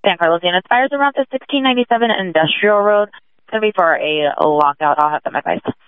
San Carlos units. Fires around the 1697 Industrial Road. It's going to be for a lockout. I'll have them advised.